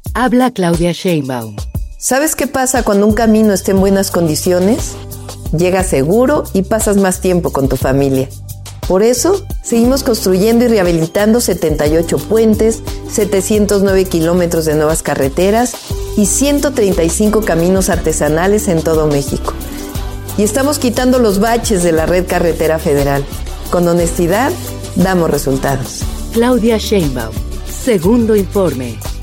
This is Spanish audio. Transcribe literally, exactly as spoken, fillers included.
Habla Claudia Sheinbaum. ¿Sabes qué pasa cuando un camino está en buenas condiciones? Llegas seguro y pasas más tiempo con tu familia. Por eso, seguimos construyendo y rehabilitando setenta y ocho puentes, setecientos nueve kilómetros de nuevas carreteras y ciento treinta y cinco caminos artesanales en todo México. Y estamos quitando los baches de la red carretera federal. Con honestidad, damos resultados. Claudia Sheinbaum. Segundo informe.